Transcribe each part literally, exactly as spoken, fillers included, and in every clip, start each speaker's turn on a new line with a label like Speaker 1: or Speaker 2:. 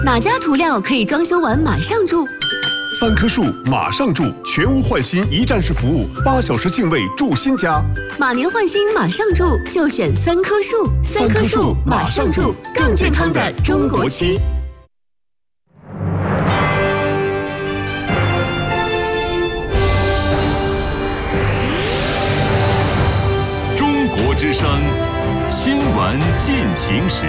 Speaker 1: 哪家涂料可以装修完马上住？
Speaker 2: 三棵树马上住，全屋换新一站式服务，八小时净位住新家。
Speaker 1: 马年换新马上住，就选三棵树。三棵树马上住，更健康的中国区。
Speaker 3: 中国之声新闻进行时。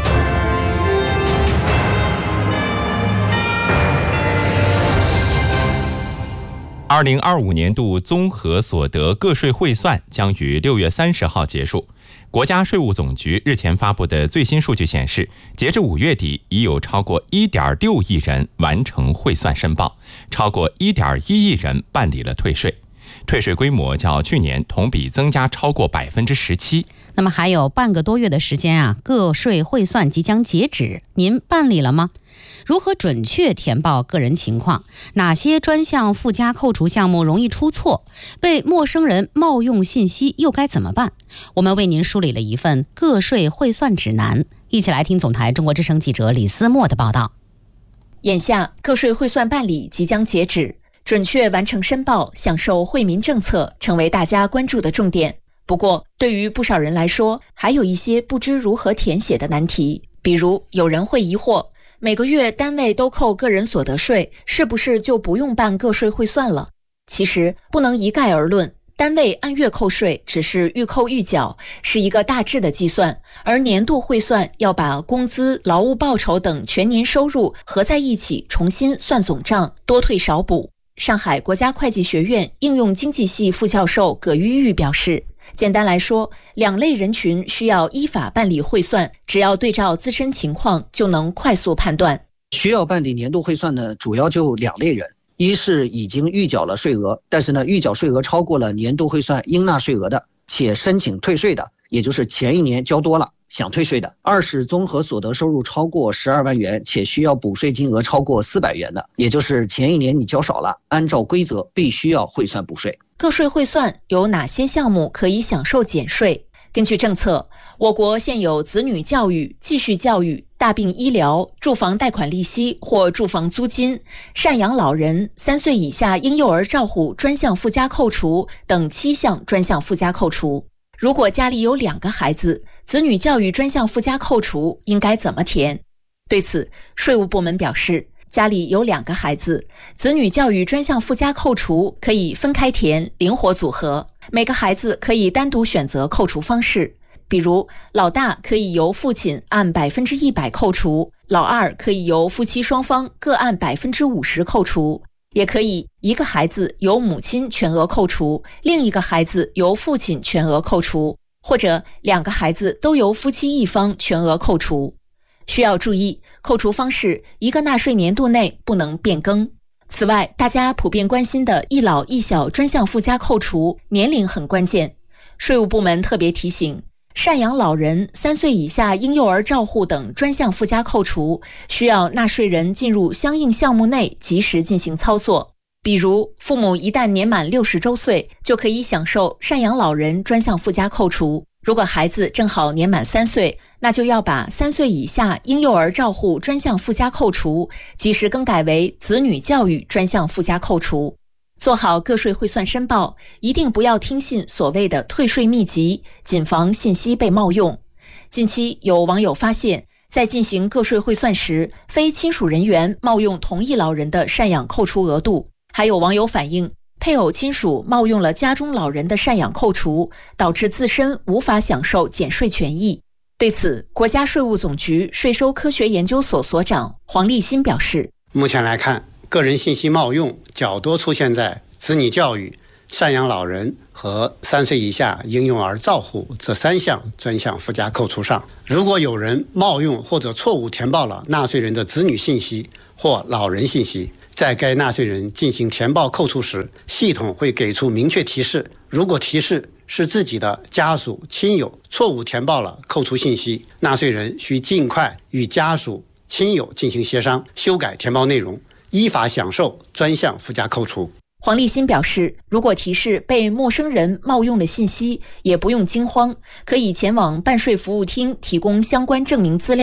Speaker 4: 二零二五年度综合所得个税汇算将于六月三十号结束。国家税务总局日前发布的最新数据显示，截至五月底，已有超过 一点六亿人完成汇算申报，超过 一点一亿人办理了退税。退税规模较去年同比增加超过 百分之十七。
Speaker 5: 那么还有半个多月的时间啊，个税汇算即将截止，您办理了吗？如何准确填报个人情况？哪些专项附加扣除项目容易出错？被陌生人冒用信息又该怎么办？我们为您梳理了一份个税汇算指南，一起来听总台中国之声记者李思墨的报道。
Speaker 6: 眼下个税汇算办理即将截止，准确完成申报，享受惠民政策成为大家关注的重点。不过，对于不少人来说，还有一些不知如何填写的难题。比如，有人会疑惑，每个月单位都扣个人所得税，是不是就不用办个税汇算了？其实不能一概而论，单位按月扣税只是预扣预缴，是一个大致的计算，而年度汇算要把工资、劳务报酬等全年收入合在一起重新算总账，多退少补。上海国家会计学院应用经济系副教授葛玉玉表示，简单来说，两类人群需要依法办理汇算，只要对照自身情况就能快速判断。
Speaker 7: 需要办理年度汇算呢，主要就两类人，一是已经预缴了税额，但是呢预缴税额超过了年度汇算应纳税额的，且申请退税的，也就是前一年交多了想退税的；二是综合所得收入超过十二万元且需要补税金额超过四百元的，也就是前一年你交少了，按照规则必须要汇算补税。
Speaker 6: 个税汇算有哪些项目可以享受减税？根据政策，我国现有子女教育、继续教育、大病医疗、住房贷款利息或住房租金、赡养老人、三岁以下婴幼儿照护专项附加扣除等七项专项附加扣除。如果家里有两个孩子，子女教育专项附加扣除应该怎么填？对此，税务部门表示，家里有两个孩子，子女教育专项附加扣除可以分开填，灵活组合。每个孩子可以单独选择扣除方式，比如老大可以由父亲按百分之一百扣除，老二可以由夫妻双方各按百分之五十扣除，也可以一个孩子由母亲全额扣除，另一个孩子由父亲全额扣除，或者两个孩子都由夫妻一方全额扣除。需要注意，扣除方式一个纳税年度内不能变更。此外，大家普遍关心的一老一小专项附加扣除，年龄很关键。税务部门特别提醒，赡养老人、三岁以下婴幼儿照护等专项附加扣除，需要纳税人进入相应项目内及时进行操作。比如，父母一旦年满六十周岁，就可以享受赡养老人专项附加扣除。如果孩子正好年满三岁，那就要把三岁以下婴幼儿照护专项附加扣除及时更改为子女教育专项附加扣除。做好个税汇算申报，一定不要听信所谓的退税秘籍，谨防信息被冒用。近期有网友发现，在进行个税汇算时，非亲属人员冒用同一老人的赡养扣除额度，还有网友反映，配偶亲属冒用了家中老人的赡养扣除，导致自身无法享受减税权益。对此，国家税务总局税收科学研究所所长黄立新表示，
Speaker 8: 目前来看，个人信息冒用较多出现在子女教育、赡养老人和三岁以下婴幼儿照护这三项专项附加扣除上。如果有人冒用或者错误填报了纳税人的子女信息或老人信息，在该纳税人进行填报扣除时，系统会给出明确提示。如果提示是自己的家属、亲友错误填报了扣除信息，纳税人需尽快与家属、亲友进行协商，修改填报内容，依法享受专项附加扣除。
Speaker 6: 黄立新表示，如果提示被陌生人冒用的信息，也不用惊慌，可以前往办税服务厅提供相关证明资料。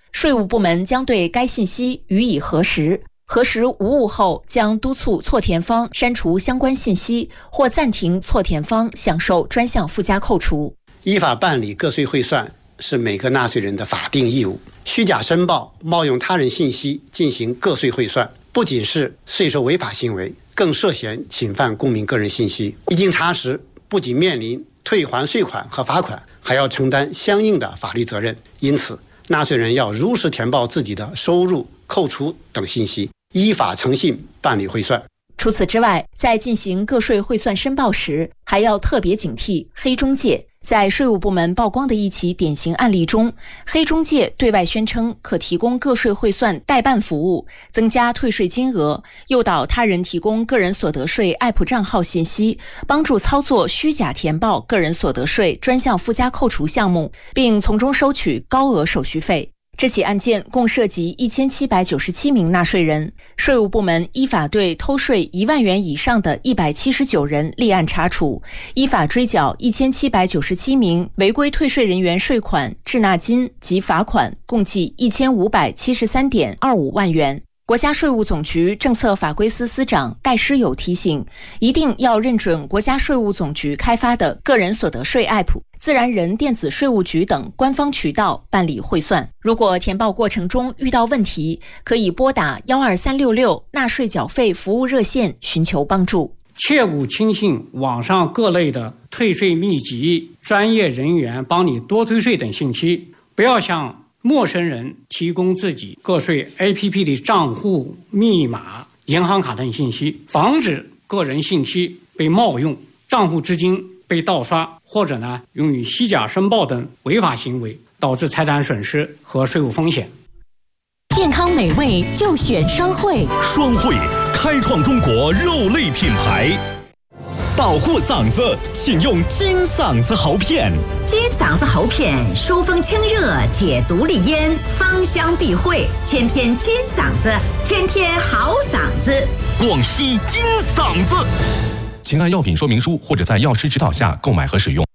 Speaker 6: 税务部门将对该信息予以核实，核实无误后，将督促错填方删除相关信息，或暂停错填方享受专项附加扣除。
Speaker 8: 依法办理个税汇算是每个纳税人的法定义务。虚假申报、冒用他人信息进行个税汇算，不仅是税收违法行为，更涉嫌侵犯公民个人信息。一经查实，不仅面临退还税款和罚款，还要承担相应的法律责任。因此，纳税人要如实填报自己的收入、扣除等信息，依法诚信办理汇算。
Speaker 6: 除此之外，在进行个税汇算申报时，还要特别警惕黑中介。在税务部门曝光的一起典型案例中，黑中介对外宣称可提供个税汇算代办服务，增加退税金额，诱导他人提供个人所得税 A P P 账号信息，帮助操作虚假填报个人所得税专项附加扣除项目，并从中收取高额手续费。这起案件共涉及一千七百九十七名纳税人，税务部门依法对偷税一万元以上的一百七十九人立案查处，依法追缴一千七百九十七名违规退税人员税款、滞纳金及罚款，共计一千五百七十三点二五万元。国家税务总局政策法规司司长戴诗友提醒，一定要认准国家税务总局开发的个人所得税 A P P、自然人电子税务局等官方渠道办理汇算。如果填报过程中遇到问题，可以拨打一二三六六纳税缴费服务热线寻求帮助。
Speaker 9: 切勿轻信网上各类的退税秘籍、专业人员帮你多退税等信息，不要向陌生人提供自己个税 A P P 的账户密码、银行卡等信息，防止个人信息被冒用、账户资金被盗刷，或者呢用于虚假申报等违法行为，导致财产损失和税务风险。
Speaker 1: 健康美味就选双汇，
Speaker 3: 双汇开创中国肉类品牌。
Speaker 10: 保护嗓子，请用金嗓子喉片。
Speaker 11: 金嗓子喉片疏风清热，解毒利咽，芳香避秽，天天金嗓子，天天好嗓子。
Speaker 3: 广西金嗓子，
Speaker 12: 请按药品说明书或者在药师指导下购买和使用。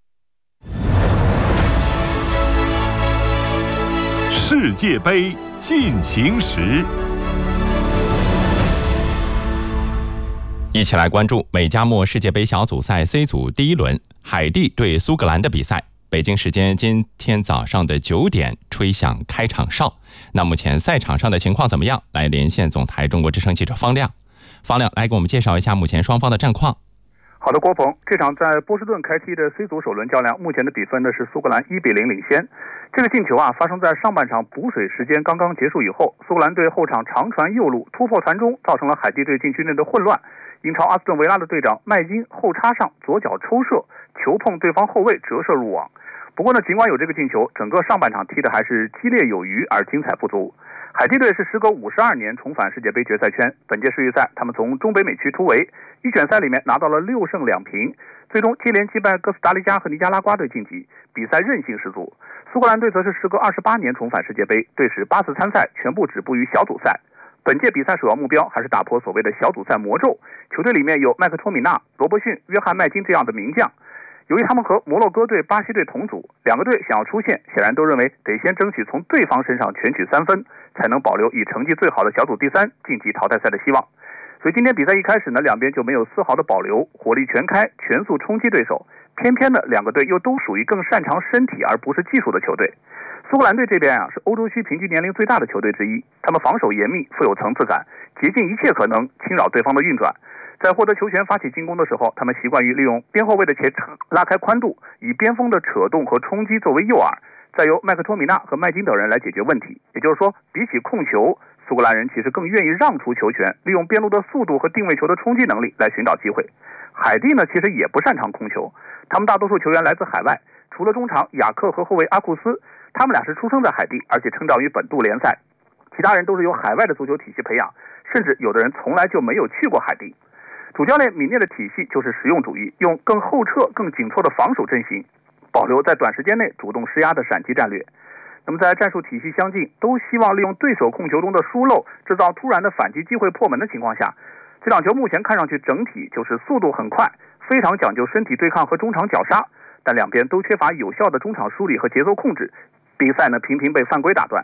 Speaker 2: 世界杯进行时。
Speaker 4: 一起来关注美加墨世界杯小组赛 C 组第一轮海地对苏格兰的比赛。北京时间今天早上的九点吹响开场哨。那目前赛场上的情况怎么样？来连线总台中国之声记者方亮。方亮来给我们介绍一下目前双方的战况。
Speaker 13: 好的，郭鹏，这场在波士顿开踢的 C 组首轮较量，目前的比分呢是苏格兰一比零领先。这个进球啊发生在上半场补水时间刚刚结束以后，苏格兰队后场长传右路突破传中，造成了海地队禁区内的混乱。英超阿斯顿维拉的队长麦金后插上左脚抽射，球碰对方后卫折射入网。不过呢，尽管有这个进球，整个上半场踢的还是激烈有余而精彩不足。海地队是时隔五十二年重返世界杯决赛圈，本届世预赛他们从中北美区突围，预选赛里面拿到了六胜两平，最终接连击败哥斯达黎加和尼加拉瓜队晋级，比赛韧性十足。苏格兰队则是时隔二十八年重返世界杯，队史八次参赛全部止步于小组赛。本届比赛首要目标还是打破所谓的小组赛魔咒，球队里面有麦克托米纳、罗伯逊、约翰麦金这样的名将。由于他们和摩洛哥队、巴西队同组，两个队想要出线，显然都认为得先争取从对方身上全取三分，才能保留以成绩最好的小组第三晋级淘汰赛的希望。所以今天比赛一开始呢，两边就没有丝毫的保留，火力全开，全速冲击对手。偏偏呢，两个队又都属于更擅长身体而不是技术的球队。苏格兰队这边啊，是欧洲区平均年龄最大的球队之一，他们防守严密，富有层次感，竭尽一切可能侵扰对方的运转。在获得球权发起进攻的时候，他们习惯于利用边后卫的前程拉开宽度，以边锋的扯动和冲击作为诱饵，再由麦克托米纳和麦金等人来解决问题。也就是说，比起控球，苏格兰人其实更愿意让出球权，利用边路的速度和定位球的冲击能力来寻找机会。海地呢，其实也不擅长控球，他们大多数球员来自海外，除了中场雅克和后卫阿库斯，他们俩是出生在海地，而且成长于本度联赛，其他人都是由海外的足球体系培养，甚至有的人从来就没有去过海地。主教练米涅的体系就是实用主义，用更后撤、更紧凑的防守阵型，保留在短时间内主动施压的闪击战略。那么在战术体系相近，都希望利用对手控球中的疏漏，制造突然的反击机会破门的情况下，这场球目前看上去整体就是速度很快，非常讲究身体对抗和中场绞杀，但两边都缺乏有效的中场梳理和节奏控制，比赛呢频频被犯规打断。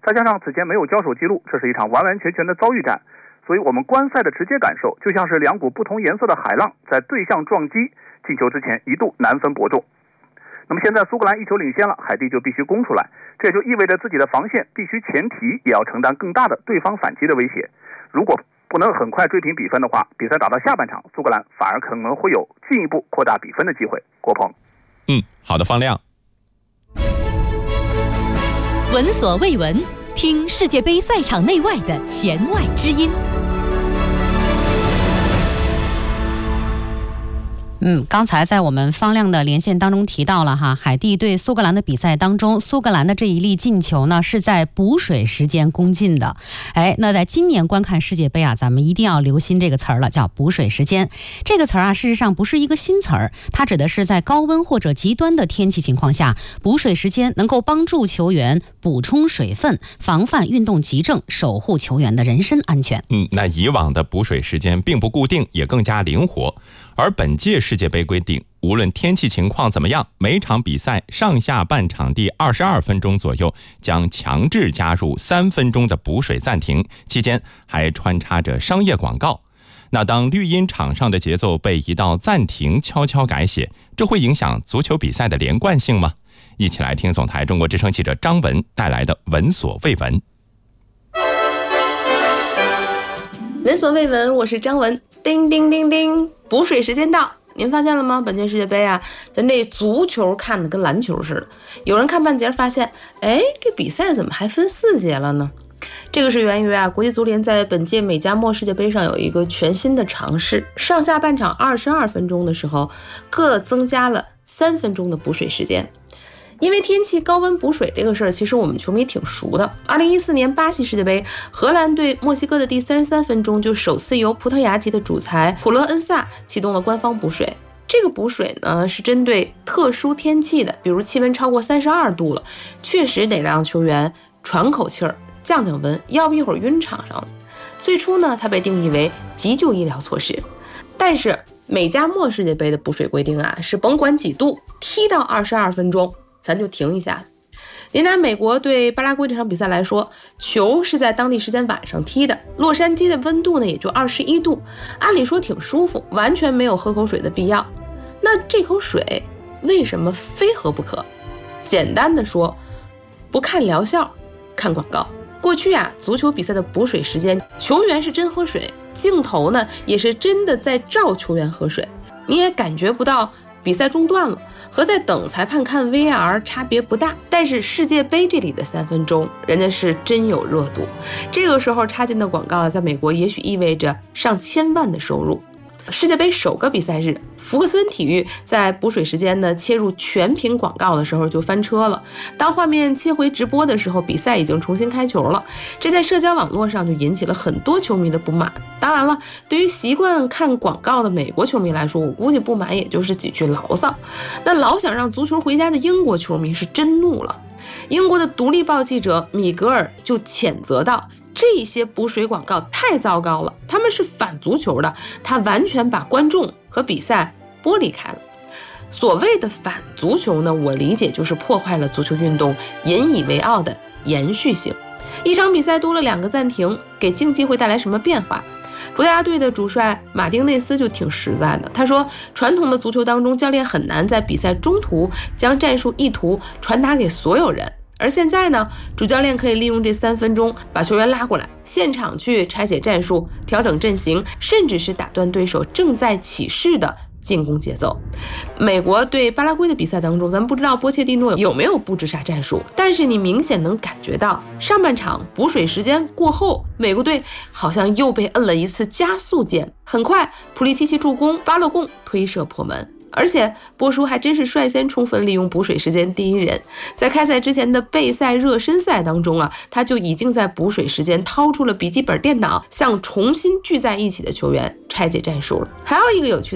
Speaker 13: 再加上此前没有交手记录，这是一场完完全全的遭遇战，所以我们观赛的直接感受就像是两股不同颜色的海浪在对向撞击，进球之前一度难分伯仲。那么现在苏格兰一球领先了，海地就必须攻出来，这也就意味着自己的防线必须前提也要承担更大的对方反击的威胁。如果不能很快追平比分的话，比赛打到下半场，苏格兰反而可能会有进一步扩大比分的机会。郭鹏，
Speaker 4: 嗯，好的，方亮。
Speaker 1: 闻所未闻，听世界杯赛场内外的弦外之音。
Speaker 5: 嗯，刚才在我们方亮的连线当中提到了哈，海地对苏格兰的比赛当中，苏格兰的这一粒进球呢是在补水时间攻进的。哎，那在今年观看世界杯啊，咱们一定要留心这个词儿了，叫补水时间。这个词儿啊，事实上不是一个新词儿，它指的是在高温或者极端的天气情况下，补水时间能够帮助球员补充水分，防范运动急症，守护球员的人身安全。
Speaker 4: 嗯，那以往的补水时间并不固定，也更加灵活。而本届世界杯规定，无论天气情况怎么样，每场比赛上下半场地二十二分钟左右将强制加入三分钟的补水暂停，期间还穿插着商业广告。那当绿茵场上的节奏被一道暂停悄悄改写，这会影响足球比赛的连贯性吗？一起来听总台中国之声记者张文带来的闻所未闻。
Speaker 14: 闻所未闻，我是张文。叮叮叮叮，补水时间到，您发现了吗？本届世界杯啊，咱这足球看的跟篮球似的。有人看半截发现，哎，这比赛怎么还分四节了呢？这个是源于啊，国际足联在本届美加墨世界杯上有一个全新的尝试，上下半场二十二分钟的时候，各增加了三分钟的补水时间。因为天气高温补水这个事儿，其实我们球迷挺熟的。二零一四年巴西世界杯，荷兰对墨西哥的第三十三分钟，就首次由葡萄牙籍的主裁普罗恩萨启动了官方补水。这个补水呢，是针对特殊天气的，比如气温超过三十二度了，确实得让球员喘口气儿，降降温，要不一会儿晕场上了。最初呢，它被定义为急救医疗措施，但是美加墨世界杯的补水规定啊，是甭管几度，踢到二十二分钟。咱就停一下子。您拿美国对巴拉圭这场比赛来说，球是在当地时间晚上踢的，洛杉矶的温度呢也就二十一度，按理说挺舒服，完全没有喝口水的必要。那这口水为什么非喝不可？简单的说，不看疗效，看广告。过去啊，足球比赛的补水时间，球员是真喝水，镜头呢也是真的在照球员喝水，你也感觉不到比赛中断了，和在等裁判看 V R 差别不大。但是世界杯这里的三分钟，人家是真有热度。这个时候插进的广告在美国也许意味着上千万的收入。世界杯首个比赛日，福克森体育在补水时间呢切入全屏广告的时候就翻车了。当画面切回直播的时候，比赛已经重新开球了，这在社交网络上就引起了很多球迷的不满。当然了，对于习惯看广告的美国球迷来说，我估计不满也就是几句牢骚。那老想让足球回家的英国球迷是真怒了。英国的独立报记者米格尔就谴责道，这些补水广告太糟糕了，他们是反足球的，他完全把观众和比赛剥离开了。所谓的反足球呢，我理解就是破坏了足球运动引以为傲的延续性。一场比赛多了两个暂停，给竞技会带来什么变化？葡萄牙队的主帅马丁内斯就挺实在的，他说传统的足球当中，教练很难在比赛中途将战术意图传达给所有人，而现在呢，主教练可以利用这三分钟把球员拉过来，现场去拆解战术，调整阵型，甚至是打断对手正在起势的进攻节奏。美国对巴拉圭的比赛当中，咱们不知道波切蒂诺有没有布置啥战术，但是你明显能感觉到上半场补水时间过后，美国队好像又被摁了一次加速键，很快普利西奇助攻，巴洛贡推射破门。而且波叔还真是率先充分利用补水时间第一人，在开赛之前的备赛热身赛当中啊，他就已经在补水时间掏出了笔记本电脑，向重新聚在一起的球员拆解战术了。还有一个有趣的